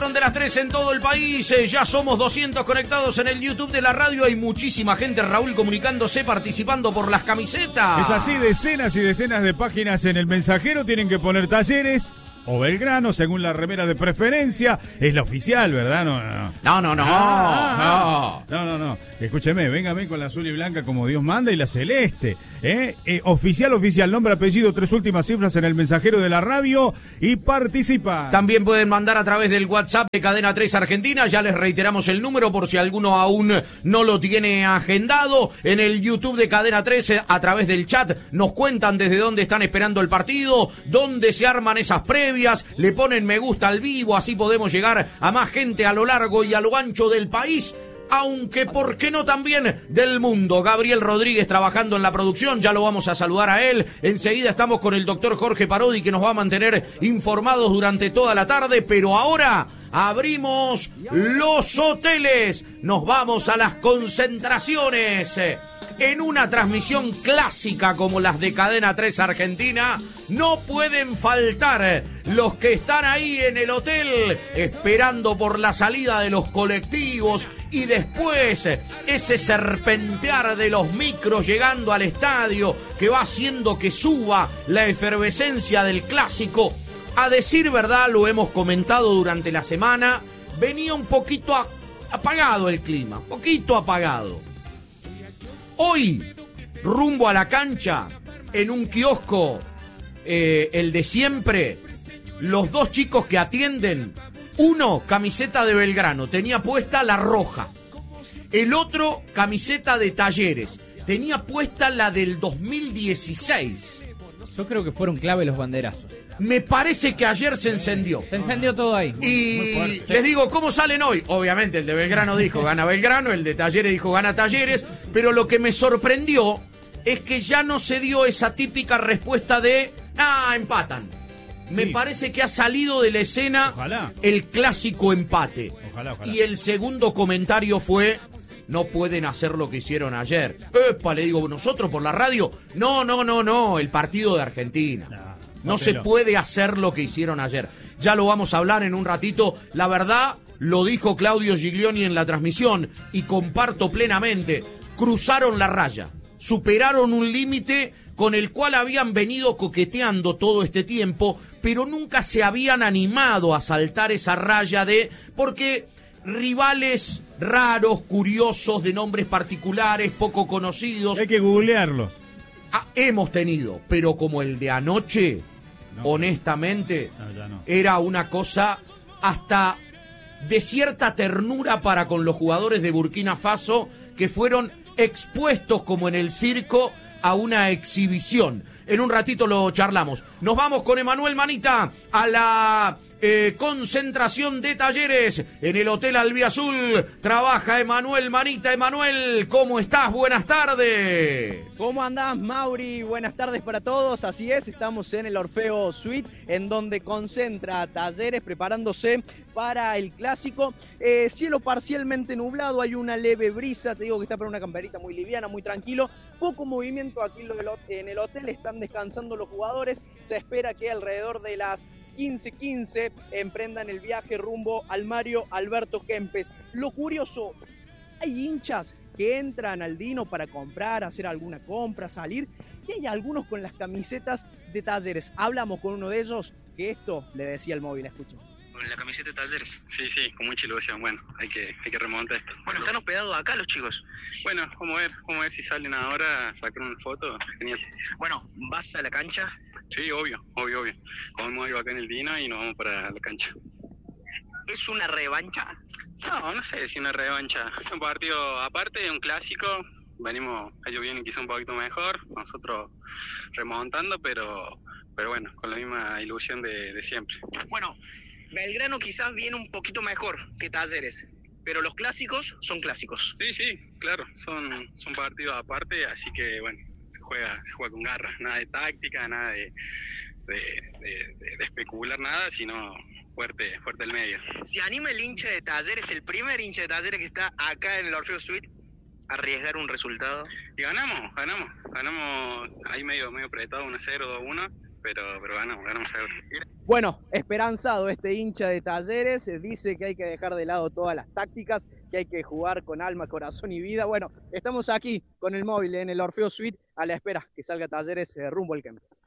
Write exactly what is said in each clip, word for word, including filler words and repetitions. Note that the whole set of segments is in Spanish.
pasaron de las tres en todo el país. Eh, ya somos doscientos conectados en el YouTube de la radio. Hay muchísima gente, Raúl, comunicándose, participando por las camisetas. Es así, decenas y decenas de páginas en el mensajero. Tienen que poner Talleres o Belgrano, según la remera de preferencia. Es la oficial, ¿verdad? No, no, no. No, no, no. Ah, no. No, no, no. Escúcheme, véngame con la azul y blanca como Dios manda y la celeste. ¿eh? Eh, oficial, oficial, nombre, apellido, tres últimas cifras en el mensajero de la radio y participa. También pueden mandar a través del WhatsApp de Cadena tres Argentina. Ya les reiteramos el número por si alguno aún no lo tiene agendado. En el YouTube de Cadena tres, a través del chat, nos cuentan desde dónde están esperando el partido, dónde se arman esas previas, le ponen me gusta al vivo, así podemos llegar a más gente a lo largo y a lo ancho del país. Aunque, ¿por qué no también del mundo? Gabriel Rodríguez trabajando en la producción, ya lo vamos a saludar a él. Enseguida estamos con el doctor Jorge Parodi, que nos va a mantener informados durante toda la tarde, pero ahora abrimos los hoteles. Nos vamos a las concentraciones. En una transmisión clásica como las de Cadena tres Argentina, no pueden faltar los que están ahí en el hotel esperando por la salida de los colectivos y después ese serpentear de los micros llegando al estadio que va haciendo que suba la efervescencia del clásico. A decir verdad, lo hemos comentado durante la semana, venía un poquito a- apagado el clima, poquito apagado. Hoy, rumbo a la cancha, en un kiosco, eh, el de siempre, los dos chicos que atienden, uno, camiseta de Belgrano, tenía puesta la roja. El otro, camiseta de Talleres, tenía puesta la del dos mil dieciséis. Yo creo que fueron clave los banderazos. Me parece que ayer se encendió. Se encendió todo ahí. Y les digo, ¿cómo salen hoy? Obviamente el de Belgrano dijo gana Belgrano, el de Talleres dijo gana Talleres, pero lo que me sorprendió es que ya no se dio esa típica respuesta de ah, empatan. Me Sí. parece que ha salido de la escena Ojalá. el clásico empate. Ojalá, ojalá. Y el segundo comentario fue: no pueden hacer lo que hicieron ayer. Epa, le digo, nosotros por la radio, no, no, no, no, el partido de Argentina. Nah, no se bátelo. puede hacer lo que hicieron ayer. Ya lo vamos a hablar en un ratito. La verdad, lo dijo Claudio Giglioni en la transmisión y comparto plenamente. Cruzaron la raya, superaron un límite con el cual habían venido coqueteando todo este tiempo, pero nunca se habían animado a saltar esa raya de... porque rivales raros, curiosos, de nombres particulares, poco conocidos, Hay que googlearlo. ah, hemos tenido, pero como el de anoche, No. honestamente, No, ya no. era una cosa hasta de cierta ternura para con los jugadores de Burkina Faso que fueron expuestos como en el circo a una exhibición. En un ratito lo charlamos. Nos vamos con Emanuel Manita a la eh, concentración de Talleres en el Hotel Albiazul. Trabaja Emanuel Manita. Emanuel, ¿cómo estás? Buenas tardes. ¿Cómo andás, Mauri? Buenas tardes para todos. Así es, estamos en el Orfeo Suite, en donde concentra a Talleres preparándose para el clásico. Eh, cielo parcialmente nublado, hay una leve brisa, te digo que está para una camperita muy liviana, muy tranquilo. Poco movimiento aquí en el hotel, están descansando los jugadores. Se espera que alrededor de las quince quince emprendan el viaje rumbo al Mario Alberto Kempes. Lo curioso, hay hinchas que entran al Dino para comprar, hacer alguna compra, salir, y hay algunos con las camisetas de Talleres. Hablamos con uno de ellos, que esto le decía el móvil, escuchen. Con la camiseta de Talleres. Sí, sí, con mucha ilusión. Bueno, hay que, hay que remontar esto. Bueno, están hospedados acá los chicos. Bueno, vamos a ver, vamos a ver si salen ahora, sacar una foto. Genial. Bueno, ¿vas a la cancha? Sí, obvio, obvio, obvio. Comemos algo acá en el Dino y nos vamos para la cancha. ¿Es una revancha? No, no sé si una revancha. Un partido aparte, un clásico. Venimos, ellos vienen quizá un poquito mejor, nosotros remontando, pero, pero bueno, con la misma ilusión de, de siempre. Bueno, Belgrano quizás viene un poquito mejor que Talleres, pero los clásicos son clásicos. Sí, sí, claro, son, son partidos aparte, así que bueno, se juega, se juega con garra, nada de táctica, nada de, de, de, de, de especular nada, sino fuerte, fuerte el medio. ¿Se anima el hincha de Talleres, el primer hincha de Talleres que está acá en el Orfeo Suite, a arriesgar un resultado? Y ganamos, ganamos, ganamos ahí medio, medio apretado, uno a cero, dos a uno, pero, pero ganamos, ganamos seguro. Bueno, esperanzado este hincha de Talleres, eh, dice que hay que dejar de lado todas las tácticas, que hay que jugar con alma, corazón y vida. Bueno, estamos aquí con el móvil en el Orfeo Suite a la espera que salga Talleres eh, rumbo al Kempes.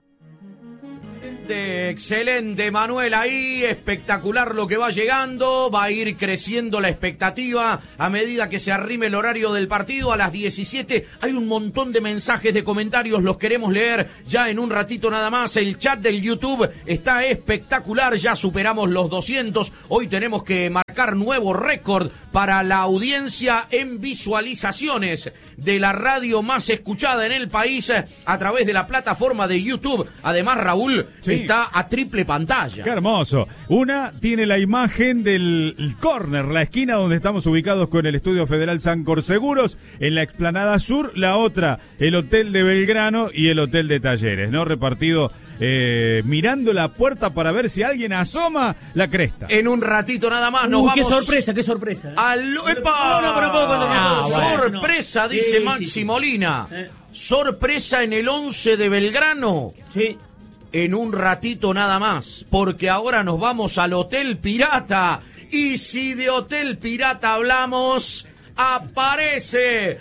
De excelente, Manuel, ahí, espectacular lo que va llegando, va a ir creciendo la expectativa a medida que se arrime el horario del partido a las diecisiete. Hay un montón de mensajes, de comentarios, los queremos leer ya en un ratito nada más. El chat del YouTube está espectacular, ya superamos los doscientos. Hoy tenemos que marcar nuevo récord para la audiencia en visualizaciones de la radio más escuchada en el país a través de la plataforma de YouTube. Además, Raúl, sí, está a triple pantalla. Qué hermoso. Una tiene la imagen del córner, la esquina donde estamos ubicados con el Estudio Federal Sancor Seguros, en la explanada sur. La otra, el Hotel de Belgrano y el Hotel de Talleres, ¿no? Repartido eh, mirando la puerta para ver si alguien asoma la cresta. En un ratito nada más nos uh, vamos. Qué sorpresa, qué sorpresa. Al... ¡Epa! No, no, pero puedo contar. Ah, bueno, sorpresa, no. dice Sí, Maxi sí, sí. Molina. Eh. Sorpresa en el once de Belgrano. Sí. En un ratito nada más, porque ahora nos vamos al Hotel Pirata. Y si de Hotel Pirata hablamos, aparece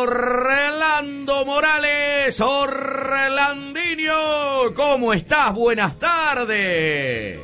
Orlando Morales. Orlandinho, ¿cómo estás? Buenas tardes.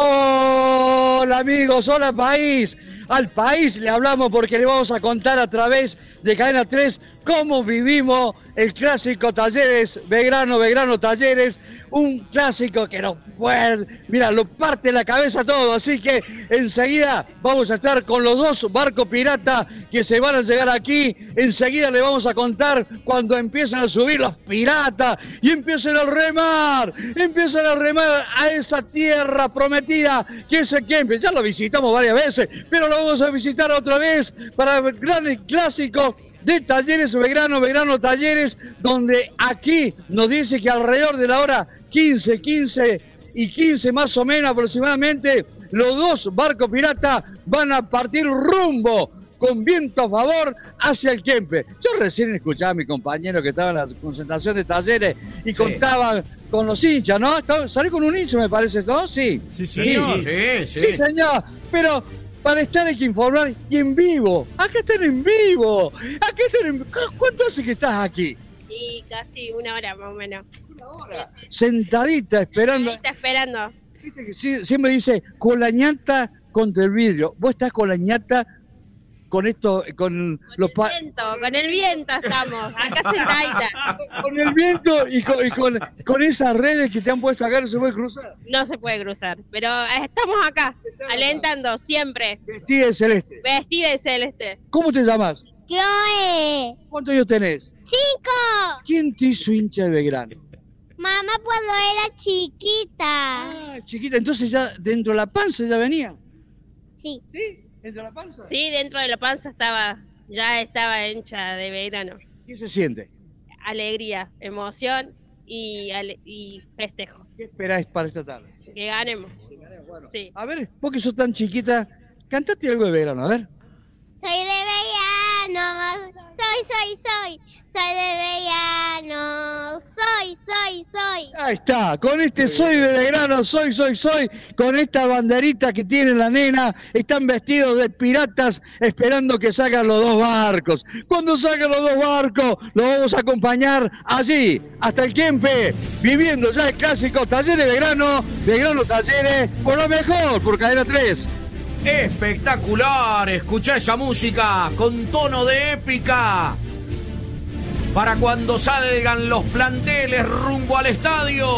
Hola amigos, hola país. Al país le hablamos porque le vamos a contar a través de Cadena tres cómo vivimos el clásico Talleres Belgrano, Belgrano Talleres, un clásico que nos puede, mira, lo parte la cabeza todo, así que enseguida vamos a estar con los dos barcos piratas que se van a llegar aquí, enseguida le vamos a contar cuando empiezan a subir los piratas y empiezan a remar, empiezan a remar a esa tierra prometida que es el Kempes. Ya lo visitamos varias veces, pero lo vamos a visitar otra vez para el gran clásico de Talleres Belgrano, Belgrano Talleres, donde aquí nos dice que alrededor de la hora quince, quince y quince más o menos aproximadamente, los dos barcos piratas van a partir rumbo con viento a favor hacia el Kempes. Yo recién escuchaba a mi compañero que estaba en la concentración de Talleres y sí, contaba con los hinchas, ¿no? Salí con un hincha, me parece, ¿no? Sí. Sí, señor. Sí, sí, sí. Sí, señor. Pero para estar hay que informar y en vivo. Acá están en vivo. Acá están en... ¿Cuánto hace que estás aquí? Sí, casi una hora más o menos. Una hora. Sentadita, esperando. Sentadita esperando. Viste que sí, siempre dice, con la ñata contra el vidrio. Vos estás con la ñata con esto, con, con los... el Pa- viento, con el viento estamos. Acá sentadita. Con el viento y, con, y con, con esas redes que te han puesto acá, no se puede cruzar. No se puede cruzar, pero estamos acá, estamos alentando acá, siempre. Vestida de celeste. Vestida de celeste. ¿Cómo te llamas? Chloe. ¿Cuántos años tenés? Cinco. ¿Quién te hizo hincha de Belgrano? Mamá cuando era chiquita. Ah, chiquita, entonces ya dentro de la panza ya venía. Sí. ¿Sí? ¿Dentro de la panza? Sí, dentro de la panza estaba, ya estaba hincha de Belgrano. ¿Qué se siente? Alegría, emoción y, ale- y festejo. ¿Qué esperáis para esta tarde? Que ganemos. Bueno, Sí. a ver, vos que sos tan chiquita, cantate algo de Belgrano, a ver. Soy de Belgrano, soy, soy, soy, soy de Belgrano, soy, soy, soy. Ahí está, con este soy de Belgrano, soy, soy, soy, con esta banderita que tiene la nena, están vestidos de piratas esperando que salgan los dos barcos. Cuando salgan los dos barcos, los vamos a acompañar allí, hasta el Kempes, viviendo ya el clásico Talleres Belgrano, Belgrano Talleres, por lo mejor, por Cadena tres. Espectacular, escuchá esa música con tono de épica para cuando salgan los planteles rumbo al estadio.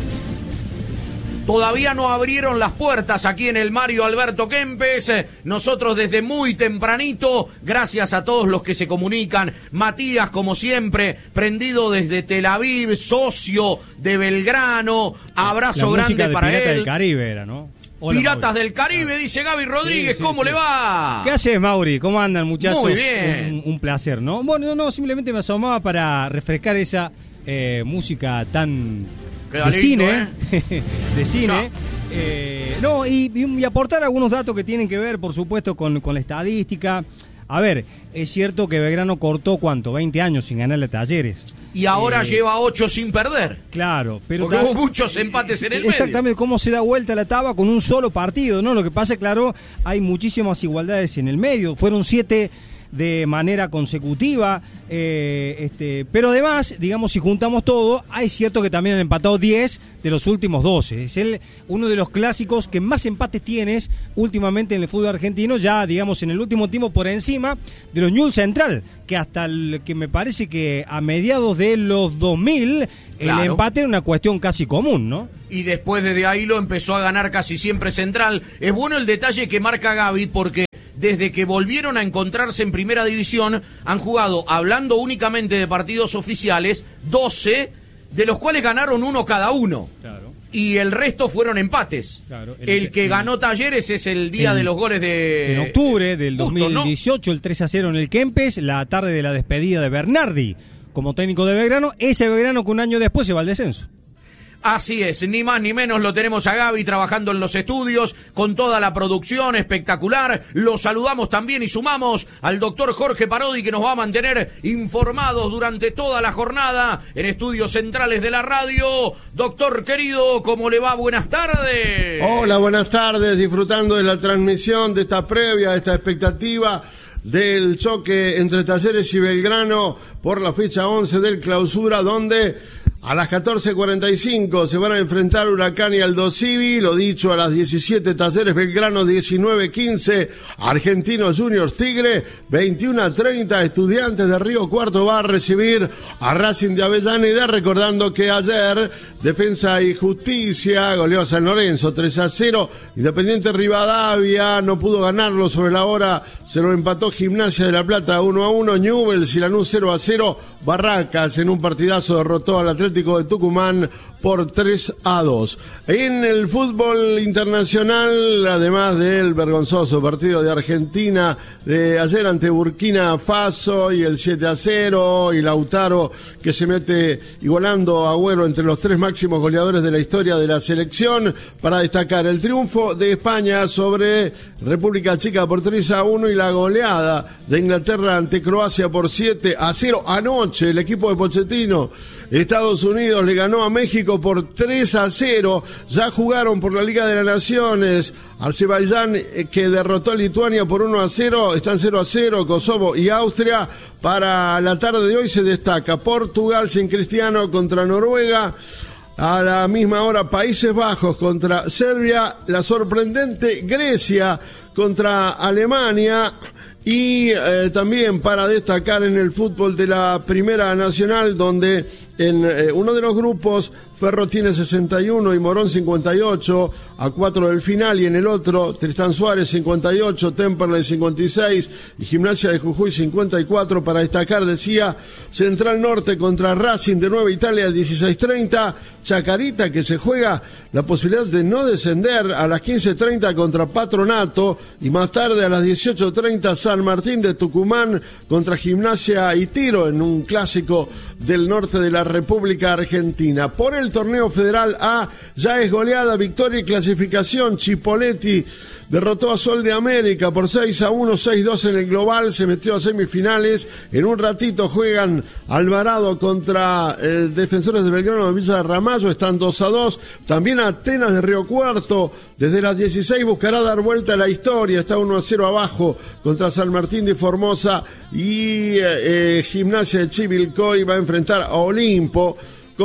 Todavía no abrieron las puertas aquí en el Mario Alberto Kempes. Nosotros desde muy tempranito, gracias a todos los que se comunican. Matías, como siempre, prendido desde Tel Aviv, socio de Belgrano. Abrazo La grande música de para Pirata él. del Caribe era, ¿no? Hola, Piratas Mauri. del Caribe, dice Gaby Rodríguez, Sí, sí, ¿cómo sí. le va? ¿Qué haces, Mauri? ¿Cómo andan, muchachos? Muy bien. Un, un placer, ¿no? Bueno, no, no, simplemente me asomaba para refrescar esa eh, música tan Queda de lindo, cine, ¿eh? de cine. Ya. Eh, no, y, y- y aportar algunos datos que tienen que ver, por supuesto, con, con la estadística. A ver, es cierto que Belgrano cortó, ¿cuánto? veinte años sin ganarle a Talleres. Y ahora eh, lleva ocho sin perder. Claro, pero porque ta- hubo muchos empates en el Exactamente, medio. cómo se da vuelta la tabla con un solo partido, ¿no? Lo que pasa, claro, hay muchísimas igualdades en el medio. Fueron siete de manera consecutiva, eh, este, pero además, digamos, si juntamos todo, hay cierto que también han empatado diez de los últimos doce. Es el, uno de los clásicos que más empates tienes últimamente en el fútbol argentino, ya, digamos, en el último tiempo por encima de los Newell's Central, que hasta el, que me parece que a mediados de los dos mil Claro. el empate era una cuestión casi común, ¿no? Y después desde ahí lo empezó a ganar casi siempre Central. Es bueno el detalle que marca Gaby, porque desde que volvieron a encontrarse en primera división, han jugado, hablando únicamente de partidos oficiales, doce, de los cuales ganaron uno cada uno. Claro. Y el resto fueron empates. Claro, el, el- que el- ganó Talleres es el día el- de los goles de... En octubre del Justo, dos mil dieciocho, ¿no? El tres a cero en el Kempes, la tarde de la despedida de Bernardi como técnico de Belgrano, ese Belgrano que un año después se va al descenso. Así es, ni más ni menos lo tenemos a Gaby trabajando en los estudios, con toda la producción espectacular. Lo saludamos también y sumamos al doctor Jorge Parodi, que nos va a mantener informados durante toda la jornada en estudios centrales de la radio. Doctor querido, ¿cómo le va? Buenas tardes. Hola, buenas tardes, disfrutando de la transmisión, de esta previa, de esta expectativa del choque entre Talleres y Belgrano por la fecha once del clausura, donde a las catorce cuarenta y cinco se van a enfrentar Huracán y Aldo Civi. Lo dicho, a las diecisiete Talleres Belgrano, diecinueve quince Argentinos Juniors Tigre, veintiuno a treinta Estudiantes de Río Cuarto va a recibir a Racing de Avellaneda. Recordando que ayer Defensa y Justicia goleó a San Lorenzo tres a cero. Independiente Rivadavia no pudo ganarlo sobre la hora, se lo empató Gimnasia de La Plata uno a uno. Newell's y Lanús cero a cero. Barracas en un partidazo derrotó al Atlético de Tucumán por tres a dos. En el fútbol internacional, además del vergonzoso partido de Argentina de ayer ante Burkina Faso y el siete a cero, y Lautaro que se mete igualando a Agüero entre los tres máximos goleadores de la historia de la selección, para destacar el triunfo de España sobre República Checa por tres a uno y la goleada de Inglaterra ante Croacia por siete a cero. Anoche el equipo de Pochettino, Estados Unidos, le ganó a México por tres a cero. Ya jugaron por la Liga de las Naciones. Azerbaiyán, eh, que derrotó a Lituania por uno a cero, están cero a cero. Kosovo y Austria. Para la tarde de hoy se destaca Portugal sin Cristiano contra Noruega. A la misma hora Países Bajos contra Serbia. La sorprendente Grecia contra Alemania. Y eh, también para destacar en el fútbol de la Primera Nacional, donde en eh, uno de los grupos Ferro tiene sesenta y uno y Morón cincuenta y ocho, a cuatro del final, y en el otro Tristán Suárez cincuenta y ocho, Temperley cincuenta y seis y Gimnasia de Jujuy cincuenta y cuatro. Para destacar, decía, Central Norte contra Racing de Nueva Italia dieciséis treinta, Chacarita que se juega la posibilidad de no descender a las quince treinta contra Patronato, y más tarde a las dieciocho treinta San Martín de Tucumán contra Gimnasia y Tiro en un clásico del norte de la República Argentina. Por el torneo Federal A ya es goleada, victoria y clasificación. Chipoletti derrotó a Sol de América por seis a uno, seis a dos en el global, se metió a semifinales. En un ratito juegan Alvarado contra eh, Defensores de Belgrano de Villa de Ramallo, están dos a dos. También Atenas de Río Cuarto, desde las dieciséis buscará dar vuelta a la historia, está uno a cero abajo contra San Martín de Formosa, y eh, eh, Gimnasia de Chivilcoy va a enfrentar a Olimpo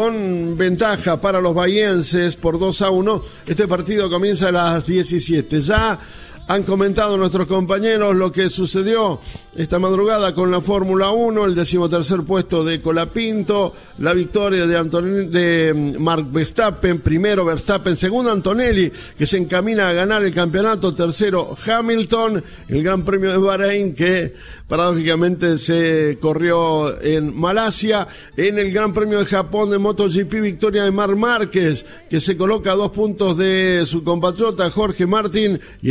con ventaja para los bahienses por dos a uno. Este partido comienza a las diecisiete. Ya han comentado nuestros compañeros lo que sucedió esta madrugada con la Fórmula uno, el decimotercer puesto de Colapinto, la victoria de, Anton- de Mark Verstappen, primero Verstappen, segundo Antonelli, que se encamina a ganar el campeonato, tercero Hamilton, el Gran Premio de Bahrein, que paradójicamente se corrió en Malasia. En el Gran Premio de Japón de MotoGP, victoria de Marc Márquez, que se coloca a dos puntos de su compatriota Jorge Martín. Y en el tenis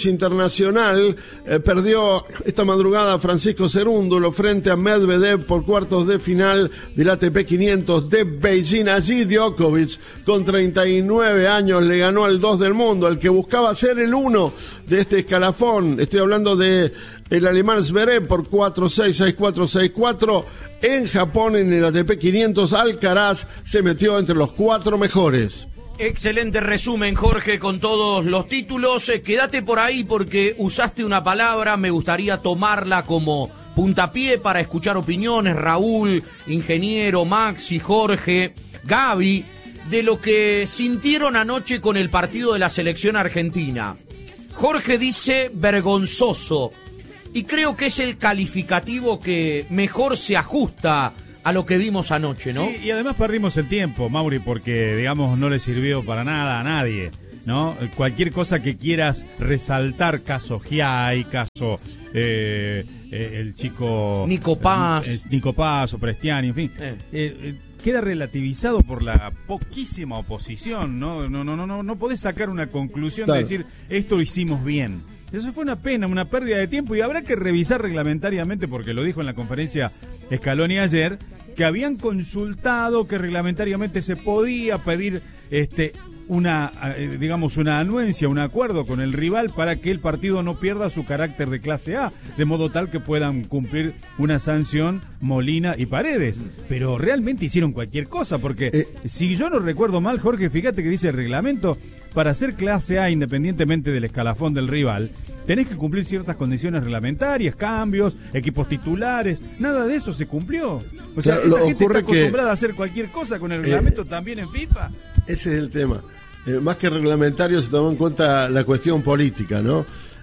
tenis internacional, eh, perdió esta madrugada Francisco Cerúndolo frente a Medvedev por cuartos de final del A T P quinientos de Beijing. Allí Djokovic, con treinta y nueve años, le ganó al dos del mundo, al que buscaba ser el uno de este escalafón. Estoy hablando de el alemán Zverev por cuatro seis, seis cuatro, seis cuatro. En Japón, en el A T P quinientos, Alcaraz se metió entre los cuatro mejores. Excelente resumen, Jorge, con todos los títulos. Eh, quédate por ahí porque usaste una palabra, me gustaría tomarla como puntapié para escuchar opiniones. Raúl, ingeniero, Maxi, Jorge, Gaby, de lo que sintieron anoche con el partido de la selección argentina. Jorge dice vergonzoso, y creo que es el calificativo que mejor se ajusta a lo que vimos anoche, ¿no? Sí, y además perdimos el tiempo, Mauri, porque, digamos, no le sirvió para nada a nadie, ¿no? Cualquier cosa que quieras resaltar, caso Giai, caso eh, eh, el chico... Nico Paz. Eh, Nico Paz o Prestiani, en fin. Eh. Eh, eh, queda relativizado por la poquísima oposición, ¿no? No, no, no, no, no podés sacar una conclusión claro. de decir, esto lo hicimos bien. Eso fue una pena, una pérdida de tiempo, y habrá que revisar reglamentariamente, porque lo dijo en la conferencia Scaloni ayer, que habían consultado que reglamentariamente se podía pedir este una eh, digamos una anuencia, un acuerdo con el rival para que el partido no pierda su carácter de clase A, de modo tal que puedan cumplir una sanción Molina y Paredes. Pero realmente hicieron cualquier cosa, porque eh. si yo no recuerdo mal, Jorge, fíjate que dice el reglamento, para ser clase A, independientemente del escalafón del rival, tenés que cumplir ciertas condiciones reglamentarias, cambios, equipos titulares, nada de eso se cumplió. O sea, esta gente está acostumbrada que, a hacer cualquier cosa con el reglamento eh, también en FIFA. Ese es el tema. Eh, más que reglamentario se tomó en cuenta la cuestión política, ¿no?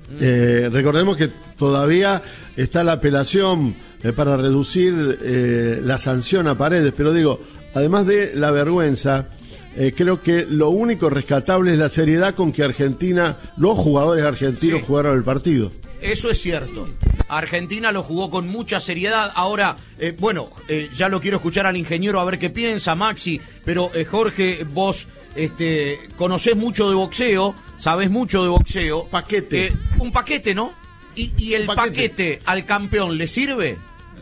Eh, recordemos que todavía está la apelación eh, para reducir eh, la sanción a Paredes, pero digo, además de la vergüenza, eh, creo que lo único rescatable es la seriedad con que Argentina, los jugadores argentinos sí. jugaron el partido. Eso es cierto. Argentina lo jugó con mucha seriedad. Ahora, eh, bueno, eh, ya lo quiero escuchar al ingeniero a ver qué piensa, Maxi, pero eh, Jorge, vos este, conocés mucho de boxeo, sabés mucho de boxeo. Paquete. Eh, un paquete, ¿no? ¿Y, y el paquete. paquete al campeón le sirve?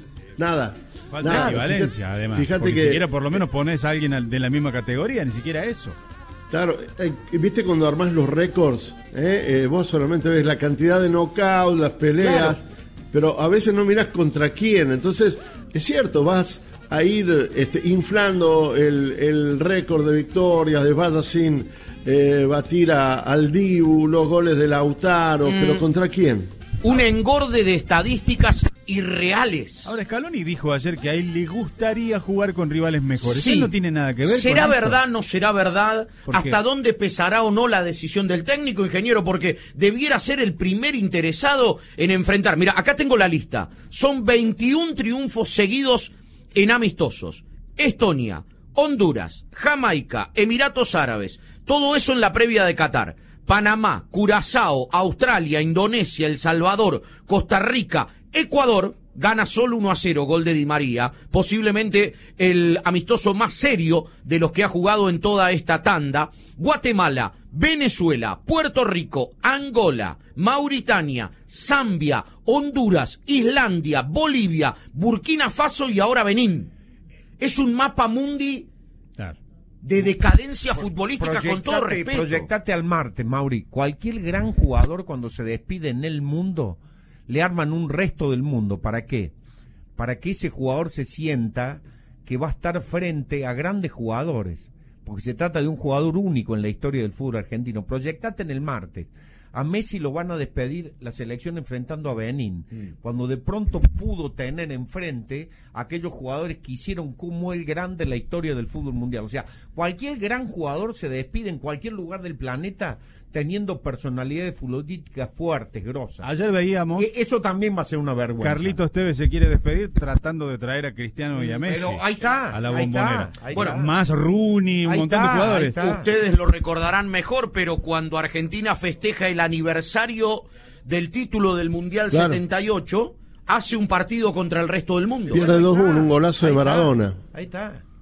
Nada. Falta Nada, equivalencia, fíjate, además. Fíjate porque que ni siquiera por lo menos ponés a alguien de la misma categoría, ni siquiera eso. Claro, eh, viste cuando armás los récords, eh, eh, vos solamente ves la cantidad de knockouts, las peleas, claro. pero a veces no mirás contra quién. Entonces, es cierto, vas a ir este, inflando el, el récord de victorias, de vaya sin eh, batir a, al Dibu, los goles de Lautaro, mm. pero ¿contra quién? Un engorde de estadísticas irreales. Ahora, Scaloni dijo ayer que a él le gustaría jugar con rivales mejores. Sí. Él no tiene nada que ver ¿Será con verdad, esto? no será verdad? ¿Hasta dónde pesará o no la decisión del técnico, ingeniero? Porque debiera ser el primer interesado en enfrentar. Mira, acá tengo la lista. Son veintiún triunfos seguidos en amistosos. Estonia, Honduras, Jamaica, Emiratos Árabes. Todo eso en la previa de Qatar. Panamá, Curazao, Australia, Indonesia, El Salvador, Costa Rica, Ecuador, gana solo uno a cero, gol de Di María, posiblemente el amistoso más serio de los que ha jugado en toda esta tanda. Guatemala, Venezuela, Puerto Rico, Angola, Mauritania, Zambia, Honduras, Islandia, Bolivia, Burkina Faso y ahora Benín. Es un mapa mundi claro. de decadencia futbolística, proyectate, con todo respeto. Proyectate al Marte, Mauri. Cualquier gran jugador cuando se despide en el mundo, le arman un resto del mundo. ¿Para qué? Para que ese jugador se sienta que va a estar frente a grandes jugadores. Porque se trata de un jugador único en la historia del fútbol argentino. Proyectate en el Marte. A Messi lo van a despedir la selección enfrentando a Benín, mm. cuando de pronto pudo tener enfrente a aquellos jugadores que hicieron como el grande la historia del fútbol mundial. O sea, cualquier gran jugador se despide en cualquier lugar del planeta teniendo personalidades futbolísticas fuertes, grosas. Ayer veíamos... E- eso también va a ser una vergüenza. Carlitos Tevez se quiere despedir tratando de traer a Cristiano y a Messi. Pero ahí está. A la ahí bombonera. Está, ahí bueno, está. más Rooney, un ahí montón está, de jugadores. Ustedes lo recordarán mejor, pero cuando Argentina festeja el aniversario del título del Mundial claro. setenta y ocho, hace un partido contra el resto del mundo. Pierde dos uno, un golazo ahí de Maradona. Está, ahí está.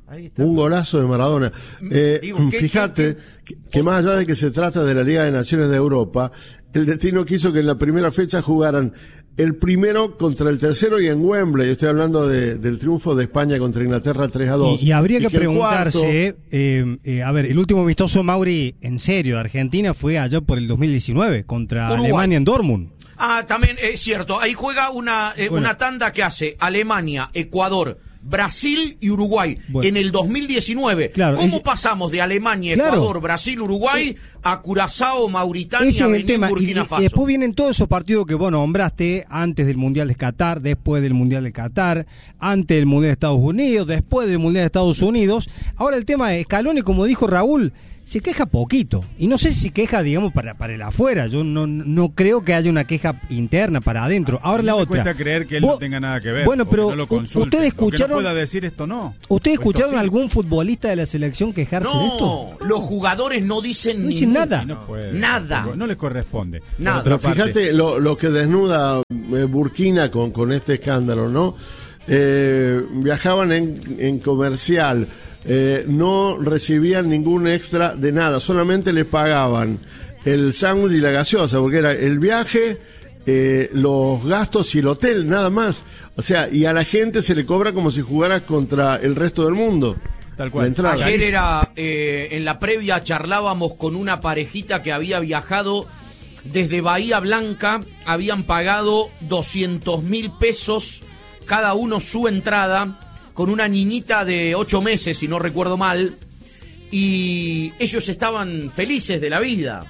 Un golazo de Maradona. Eh, Digo, ¿qué, fíjate qué, qué? Que, que más allá de que se trata de la Liga de Naciones de Europa, el destino quiso que en la primera fecha jugaran el primero contra el tercero y en Wembley. Yo estoy hablando de, del triunfo de España contra Inglaterra tres a dos. Y, y habría y que, que preguntarse, cuarto... eh, eh, a ver, el último amistoso, Mauri, en serio, de Argentina fue allá por el dos mil diecinueve contra Uruguay. Alemania en Dortmund. Ah, también es cierto. Ahí juega una, eh, Bueno. una tanda que hace Alemania, Ecuador, Brasil y Uruguay Bueno. en el dos mil diecinueve. Claro, ¿Cómo ese- pasamos de Alemania, Claro. Ecuador, Brasil, Uruguay a Curazao, Mauritania, Ese es el Benín, tema. Y, Burkina y Faso? después vienen todos esos partidos que vos nombraste antes del Mundial de Qatar, después del Mundial de Qatar, antes del Mundial de Estados Unidos, después del Mundial de Estados Unidos. Ahora el tema de Scaloni, como dijo Raúl, se queja poquito. Y no sé si queja, digamos, para, para el afuera. Yo no, no creo que haya una queja interna para adentro. Ahora la me otra. cuesta creer que él Vos- no tenga nada que ver. Bueno, o que pero no lo u- consulten, ustedes o que escucharon- no pueda decir esto no. ¿Ustedes Esto escucharon sí. algún futbolista de la selección quejarse de esto? No, los jugadores no dicen, No dicen ningún- nada. No puede, Nada. No les corresponde. Por Nada. otra Pero parte, fíjate lo, lo que desnuda eh, Burkina con, con este escándalo, ¿no? Eh, viajaban en, en comercial, eh, no recibían ningún extra de nada, solamente les pagaban el sándwich y la gaseosa, porque era el viaje, eh, los gastos y el hotel, nada más. O sea, y a la gente se le cobra como si jugara contra el resto del mundo. Tal cual. La entrada. Ayer era, eh, en la previa charlábamos con una parejita que había viajado desde Bahía Blanca, habían pagado doscientos mil pesos cada uno su entrada, con una niñita de ocho meses, si no recuerdo mal, y ellos estaban felices de la vida,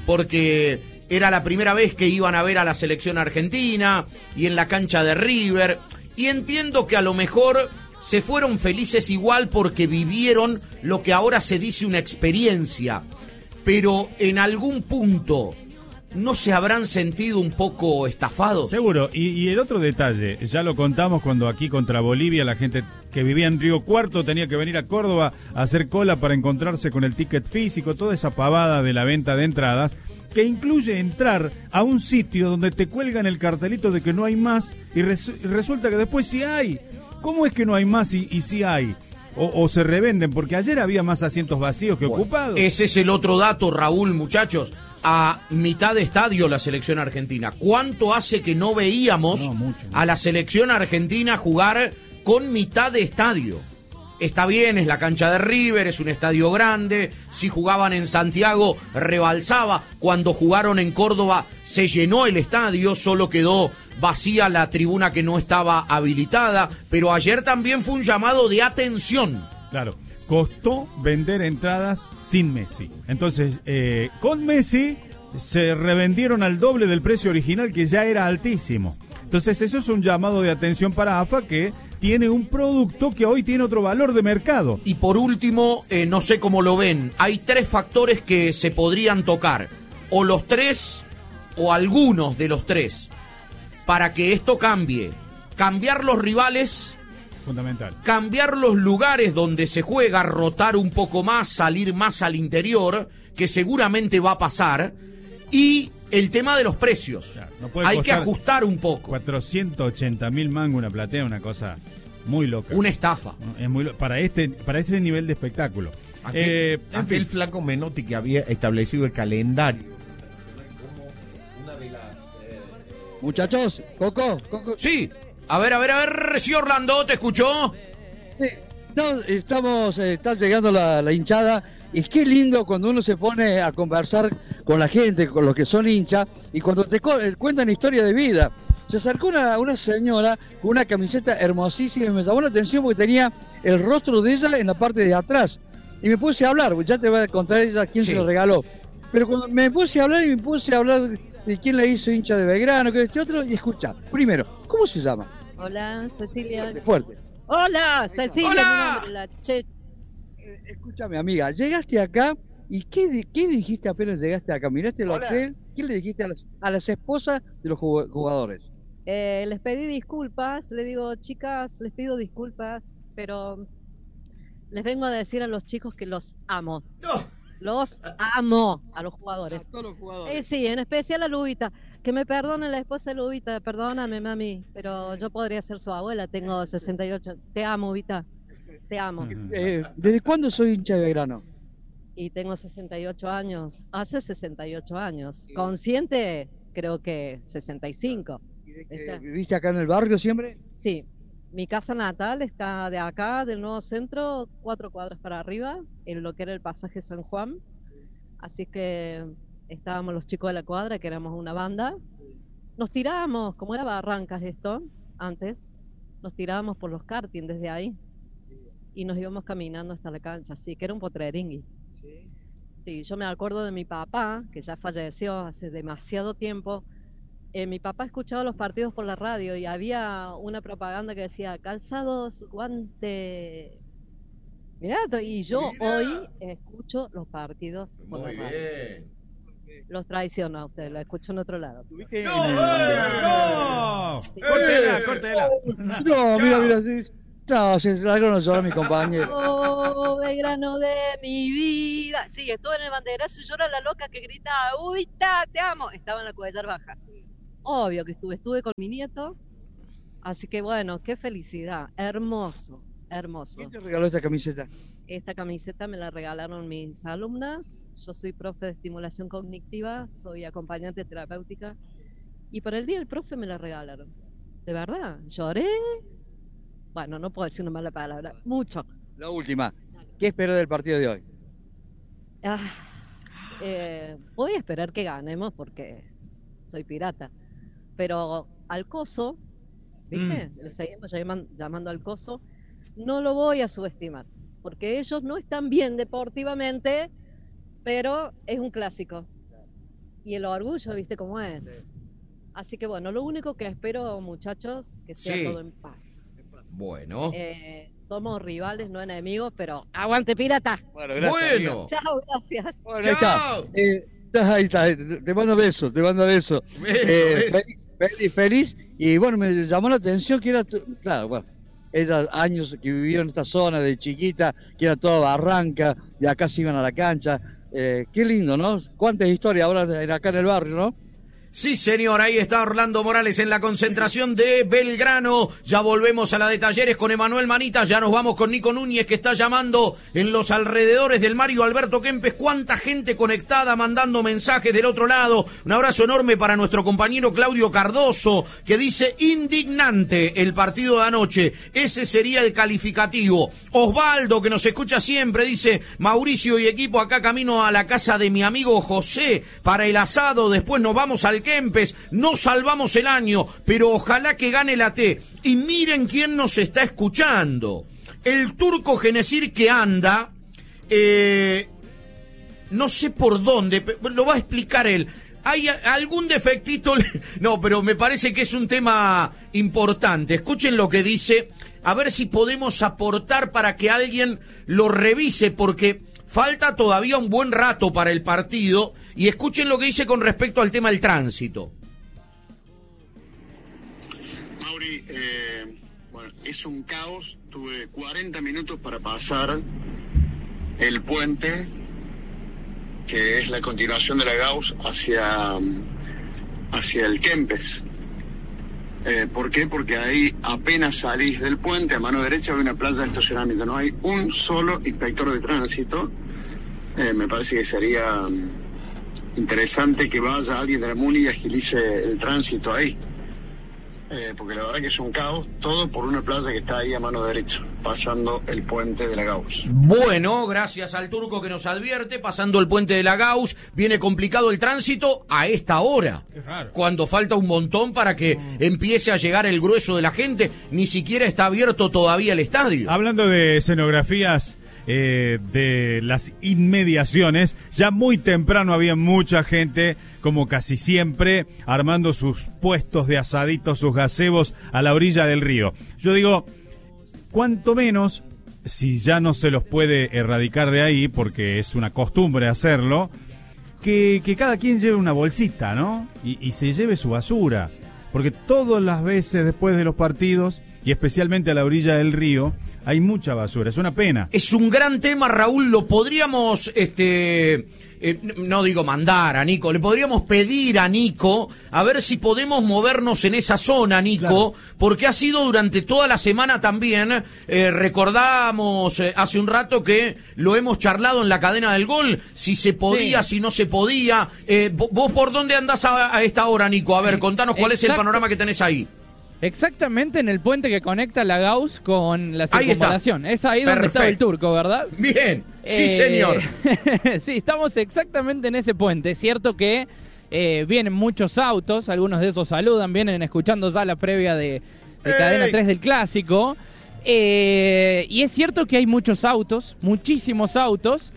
porque era la primera vez que iban a ver a la selección argentina, y en la cancha de River, y entiendo que a lo mejor se fueron felices igual porque vivieron lo que ahora se dice una experiencia, pero en algún punto ¿no se habrán sentido un poco estafados? Seguro, y, y el otro detalle, ya lo contamos cuando aquí contra Bolivia la gente que vivía en Río Cuarto tenía que venir a Córdoba a hacer cola para encontrarse con el ticket físico, toda esa pavada de la venta de entradas, que incluye entrar a un sitio donde te cuelgan el cartelito de que no hay más y res- resulta que después sí hay. ¿Cómo es que no hay más y, y sí hay? O, o se revenden, porque ayer había más asientos vacíos que Bueno, ocupados. Ese es el otro dato, Raúl, muchachos. A mitad de estadio la selección argentina. ¿Cuánto hace que no veíamos No, mucho, mucho. a la selección argentina jugar con mitad de estadio? Está bien, es la cancha de River, es un estadio grande. Si jugaban en Santiago, rebalsaba. Cuando jugaron en Córdoba, se llenó el estadio, solo quedó vacía la tribuna que no estaba habilitada. Pero ayer también fue un llamado de atención. Claro, costó vender entradas sin Messi. Entonces, eh, con Messi se revendieron al doble del precio original, que ya era altísimo. Entonces, eso es un llamado de atención para A F A, que tiene un producto que hoy tiene otro valor de mercado. Y por último, eh, no sé cómo lo ven, hay tres factores que se podrían tocar, o los tres, o algunos de los tres, para que esto cambie. Cambiar los rivales, Fundamental. cambiar los lugares donde se juega, rotar un poco más, salir más al interior, que seguramente va a pasar, y el tema de los precios. Claro, no puede Hay que costar ajustar un poco. cuatrocientos ochenta mil mangos una platea, una cosa muy loca. Una estafa. ¿No? Es muy lo- para este para este nivel de espectáculo. Aquel, Eh, en aquel fin. flaco Menotti que había establecido el calendario. Muchachos, Coco, Coco. Sí, a ver, a ver, a ver, sí, Orlando, ¿te escuchó? Sí, no, estamos, eh, está llegando la, la hinchada y qué lindo cuando uno se pone a conversar con la gente, con los que son hinchas, y cuando te co- eh, cuentan historia de vida. Se acercó una, una señora con una camiseta hermosísima y me llamó la atención porque tenía el rostro de ella en la parte de atrás. Y me puse a hablar, ya te voy a contar ella quién Sí. se lo regaló. Pero cuando me puse a hablar y me puse a hablar de quién le hizo hincha de Belgrano, que este otro, y escucha, primero, ¿cómo se llama? Hola, Cecilia. Fuerte. Hola, Cecilia. Hola. mi nombre, la che- Eh, Escúchame, amiga, llegaste acá y ¿qué, di- qué dijiste apenas llegaste acá? ¿Miraste el hotel? ¿Qué le dijiste a las, a las esposas de los jug- jugadores? eh, les pedí disculpas, le digo, chicas, les pido disculpas, pero les vengo a decir a los chicos que los amo. No. Los amo a los jugadores. todos los Eh, jugadores. sí, en especial a Lubita. Que me perdone la esposa de Lubita, perdóname, mami, pero yo podría ser su abuela, tengo sesenta y ocho. Te amo, Vita. te amo. Eh, ¿Desde cuándo soy hincha de Belgrano? Y tengo sesenta y ocho años, hace sesenta y ocho años. Consciente, creo que sesenta y cinco. Eh, ¿Viviste acá en el barrio siempre? Sí, mi casa natal está de acá, del Nuevo Centro, cuatro cuadras para arriba, en lo que era el pasaje San Juan. Así que estábamos los chicos de la cuadra, que éramos una banda. Nos tirábamos, como era Barrancas esto, antes, nos tirábamos por los karting desde ahí. Y nos íbamos caminando hasta la cancha, así que era un potreringui. Sí, yo me acuerdo de mi papá, que ya falleció hace demasiado tiempo. Eh, mi papá escuchaba los partidos por la radio y había una propaganda que decía calzados, guante. Mirá, y yo Mirá. hoy escucho los partidos por Muy la radio. Bien. Los traiciono a ustedes, los escucho en otro lado. ¡No! ¡No! Sí. ¡Córtela, córtela! No, mira, mira, sí. No, si algo no llora mi compañero. Oh, Belgrano de mi vida. Sí, estuve en el banderazo y llora la loca que grita, uy, ta, te amo. Estaba en la Cuellar Baja. Obvio que estuve, estuve con mi nieto. Así que bueno, qué felicidad. Hermoso, hermoso. ¿Quién te regaló esta camiseta? Esta camiseta me la regalaron mis alumnas. Yo soy profe de estimulación cognitiva, soy acompañante terapéutica. Y para el día del profe me la regalaron. De verdad, lloré. Bueno, no puedo decir una mala palabra. Mucho. La última. ¿Qué espero del partido de hoy? Ah, eh, voy a esperar que ganemos porque soy pirata. Pero al coso, ¿viste? Mm. Le seguimos llaman, llamando al coso. No lo voy a subestimar. Porque ellos no están bien deportivamente, pero es un clásico. Y el orgullo, ¿viste cómo es? Sí. Así que bueno, lo único que espero, muchachos, que sea sí. todo en paz. Bueno. Eh, somos rivales, no enemigos, pero ¡aguante, pirata! Bueno, gracias. Bueno. Chao, gracias. Bueno, Chao. Ahí está. Eh, ahí está, te mando besos, te mando besos. Beso, eh, beso. Feliz, feliz, feliz. Y bueno, me llamó la atención que era, claro, bueno, esos años que vivió en esta zona de chiquita, que era toda Barranca, y acá se iban a la cancha. Eh, qué lindo, ¿no? Cuántas historias ahora acá en el barrio, ¿no? Sí, señor, ahí está Orlando Morales en la concentración de Belgrano. Ya volvemos a la de Talleres con Emanuel Manita. Ya nos vamos con Nico Núñez, que está llamando en los alrededores del Mario Alberto Kempes. Cuánta gente conectada, mandando mensajes del otro lado. Un abrazo enorme para nuestro compañero Claudio Cardoso, que dice indignante el partido de anoche. Ese sería el calificativo. Osvaldo, que nos escucha siempre, dice Mauricio y equipo, acá camino a la casa de mi amigo José para el asado. Después nos vamos al Kempes, no salvamos el año, pero ojalá que gane la T. Y miren quién nos está escuchando. El turco Genesir, que anda, eh, no sé por dónde, lo va a explicar él. ¿Hay algún defectito? No, pero me parece que es un tema importante. Escuchen lo que dice, a ver si podemos aportar para que alguien lo revise, porque falta todavía un buen rato para el partido. Y escuchen lo que dice con respecto al tema del tránsito. Mauri, eh, bueno, es un caos. Tuve cuarenta minutos para pasar el puente, que es la continuación de la Gauss hacia, hacia el Kempes. Eh, ¿Por qué? Porque ahí apenas salís del puente, a mano derecha hay una plaza de estacionamiento. No hay un solo inspector de tránsito. Eh, me parece que sería interesante que vaya alguien de la MUNI y agilice el tránsito ahí. Eh, porque la verdad que es un caos, todo por una plaza que está ahí a mano derecha, pasando el puente de la Gauss. Bueno, gracias al turco que nos advierte, pasando el puente de la Gauss, viene complicado el tránsito a esta hora. Qué raro. Cuando falta un montón para que mm. empiece a llegar el grueso de la gente, ni siquiera está abierto todavía el estadio. Hablando de escenografías eh, de las inmediaciones, ya muy temprano había mucha gente, como casi siempre, armando sus puestos de asaditos, sus gazebos a la orilla del río. Yo digo, cuanto menos, si ya no se los puede erradicar de ahí, porque es una costumbre hacerlo, que, que cada quien lleve una bolsita, ¿no? Y, y se lleve su basura. Porque todas las veces después de los partidos, y especialmente a la orilla del río, hay mucha basura, es una pena. Es un gran tema, Raúl, lo podríamos este eh, no digo mandar a Nico, le podríamos pedir a Nico a ver si podemos movernos en esa zona, Nico, claro. porque ha sido durante toda la semana también, eh, recordamos eh, hace un rato que lo hemos charlado en la cadena del gol, si se podía, sí. si no se podía. Eh, ¿Vos por dónde andás a, a esta hora, Nico? A ver, contanos cuál Exacto. es el panorama que tenés ahí. Exactamente en el puente que conecta la Gauss con la circunvalación. Es ahí donde Perfecto. Está el Turco, ¿verdad? Bien, sí eh, señor. Sí, estamos exactamente en ese puente. Es cierto que eh, vienen muchos autos, algunos de esos saludan, vienen escuchando ya la previa de, de Cadena tres del Clásico. Eh, y es cierto que hay muchos autos, muchísimos autos.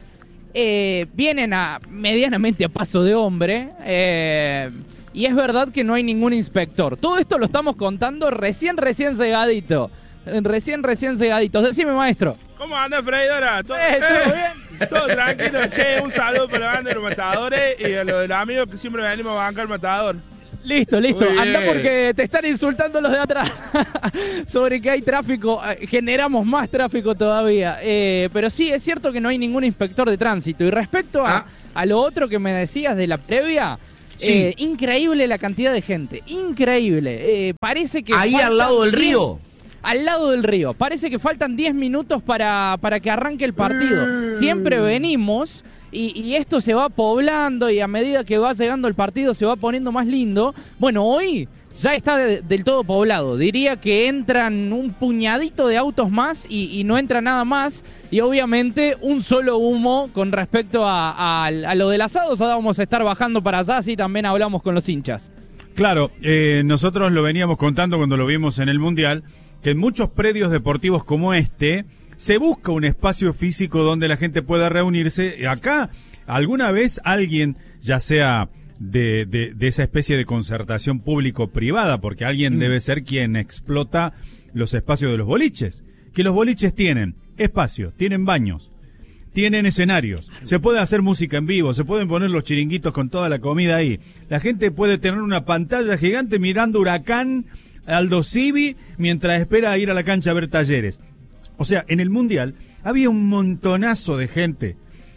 Eh, vienen a medianamente a paso de hombre. Eh... Y es verdad que no hay ningún inspector. Todo esto lo estamos contando recién, recién cegadito. Recién, recién cegadito. Decime, maestro. ¿Cómo anda, Freidora? ¿Todo, eh, ¿todo bien? Todo tranquilo. Che, un saludo para la banda de los matadores y a los de los amigos que siempre venimos a bancar el matador. Listo, listo. Anda porque te están insultando los de atrás sobre que hay tráfico. Generamos más tráfico todavía. Eh, pero sí, es cierto que no hay ningún inspector de tránsito. Y respecto a, ah. a lo otro que me decías de la previa... Sí. Eh, increíble la cantidad de gente, increíble. Eh, parece que ahí al lado del diez, río. Al lado del río. Parece que faltan diez minutos para, para que arranque el partido. Mm. Siempre venimos y, y esto se va poblando y a medida que va llegando el partido se va poniendo más lindo. Bueno, hoy ya está de, del todo poblado. Diría que entran un puñadito de autos más y, y no entra nada más. Y obviamente un solo humo con respecto a, a, a lo del asado. Ahora vamos a estar bajando para allá, así también hablamos con los hinchas. Claro, eh, nosotros lo veníamos contando cuando lo vimos en el Mundial, que en muchos predios deportivos como este se busca un espacio físico donde la gente pueda reunirse. Acá, alguna vez alguien, ya sea de, de, de esa especie de concertación público-privada, porque alguien mm. debe ser quien explota los espacios de los boliches, que los boliches tienen espacio, tienen baños, tienen escenarios, se puede hacer música en vivo, se pueden poner los chiringuitos con toda la comida ahí, la gente puede tener una pantalla gigante mirando Huracán, Aldo Civi, mientras espera ir a la cancha a ver Talleres. O sea, en el Mundial había un montonazo de gente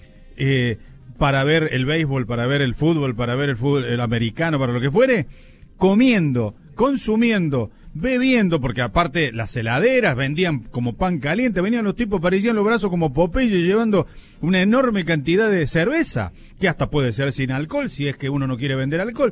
eh, para ver el béisbol, para ver el fútbol, para ver el fútbol el americano, para lo que fuere, comiendo, consumiendo, bebiendo, porque aparte las heladeras vendían como pan caliente, venían los tipos, parecían los brazos como Popeye llevando una enorme cantidad de cerveza, que hasta puede ser sin alcohol, si es que uno no quiere vender alcohol,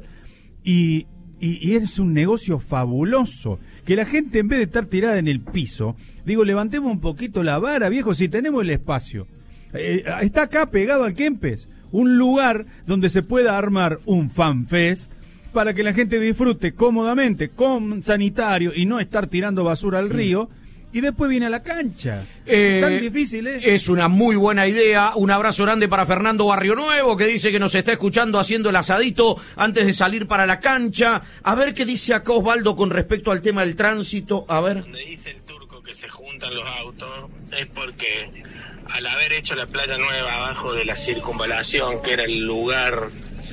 y, y, y es un negocio fabuloso, que la gente en vez de estar tirada en el piso, digo, levantemos un poquito la vara, viejo, si tenemos el espacio, eh, está acá pegado al Kempes, un lugar donde se pueda armar un fanfest, para que la gente disfrute cómodamente, con sanitario y no estar tirando basura al río, y después viene a la cancha. Eh, es tan difícil, ¿eh? Es una muy buena idea. Un abrazo grande para Fernando Barrio Nuevo, que dice que nos está escuchando haciendo el asadito antes de salir para la cancha. A ver qué dice acá Osvaldo con respecto al tema del tránsito. A ver. Donde dice el Turco que se juntan los autos es porque al haber hecho la playa nueva abajo de la circunvalación, que era el lugar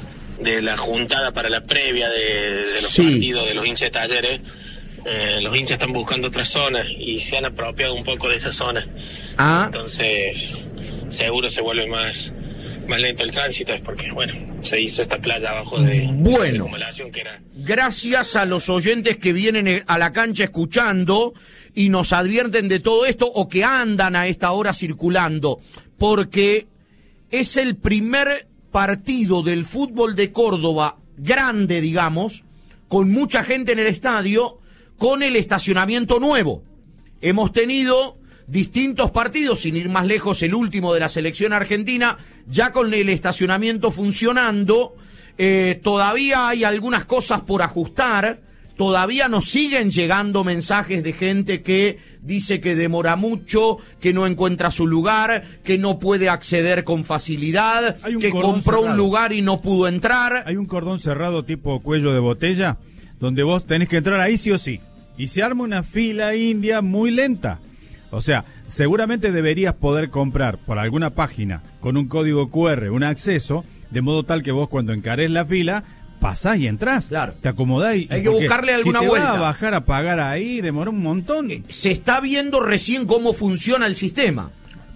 de la juntada para la previa de, de los sí. partidos de los hinchas de Talleres, eh, los hinchas están buscando otras zonas y se han apropiado un poco de esa zona. Ah. Entonces seguro se vuelve más más lento el tránsito, es porque bueno, se hizo esta playa abajo de, bueno, de la circunvalación que era. Gracias a los oyentes que vienen a la cancha escuchando y nos advierten de todo esto, o que andan a esta hora circulando, porque es el primer partido del fútbol de Córdoba grande, digamos, con mucha gente en el estadio, con el estacionamiento nuevo. Hemos tenido distintos partidos, sin ir más lejos, el último de la selección argentina, ya con el estacionamiento funcionando. Eh, todavía hay algunas cosas por ajustar, todavía nos siguen llegando mensajes de gente que dice que demora mucho, que no encuentra su lugar, que no puede acceder con facilidad, que compró cerrado. un lugar y no pudo entrar. Hay un cordón cerrado tipo cuello de botella, donde vos tenés que entrar ahí sí o sí. Y se arma una fila india muy lenta. O sea, seguramente deberías poder comprar por alguna página con un código cu erre un acceso, de modo tal que vos cuando encarés la fila pasás y entrás, claro. Te acomodás y... Hay que buscarle alguna si te vuelta. Vas a bajar a pagar ahí, demora un montón. Se está viendo recién cómo funciona el sistema.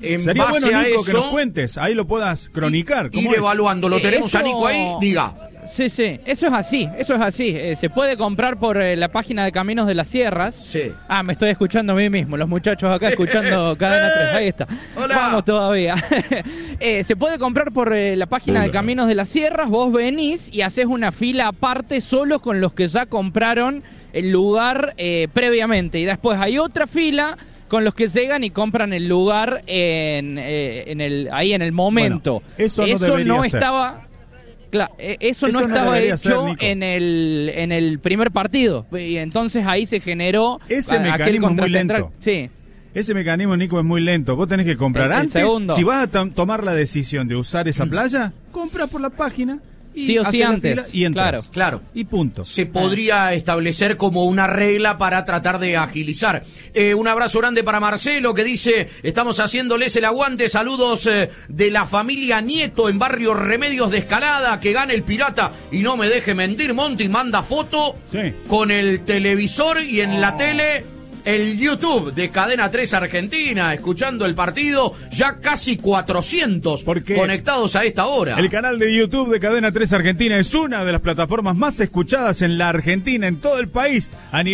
en Sería base bueno, a Nico, eso, que nos cuentes, ahí lo puedas cronicar. ¿Cómo ir es? evaluando. Lo tenemos Eso- a Nico ahí, diga. Sí, sí, eso es así, eso es así. Eh, se puede comprar por eh, la página de Caminos de las Sierras. Sí. Ah, me estoy escuchando a mí mismo, los muchachos acá escuchando Cadena tres, ahí está. Hola. Vamos todavía. Eh, se puede comprar por eh, la página de Hola. Caminos de las Sierras, vos venís y haces una fila aparte solo con los que ya compraron el lugar eh, previamente. Y después hay otra fila con los que llegan y compran el lugar en, eh, en el, ahí en el momento. Bueno, eso no debería ser. estaba... Claro, eh, eso, Eso no no estaba debería hecho ser, Nico. en el en el primer partido y entonces ahí se generó Ese a- aquel mecanismo es muy contracentral. lento. Sí. Ese mecanismo, Nico, es muy lento. Vos tenés que comprar El- el antes. segundo. Si vas a to- tomar la decisión de usar esa playa, compra por la página. Y Sí o sí haces la antes, fila y entras. claro. Claro. Y punto. Se podría establecer como una regla para tratar de agilizar. Eh, un abrazo grande para Marcelo que dice, estamos haciéndoles el aguante, saludos eh, de la familia Nieto en barrio Remedios de Escalada, que gane el Pirata y no me deje mentir. Monty manda foto Sí. con el televisor y en la tele el YouTube de Cadena tres Argentina, escuchando el partido, ya casi cuatrocientos Porque conectados a esta hora. El canal de YouTube de Cadena tres Argentina es una de las plataformas más escuchadas en la Argentina, en todo el país, a nivel